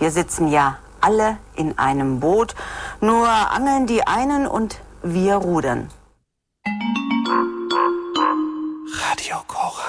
Wir sitzen ja alle in einem Boot, nur angeln die einen und wir rudern.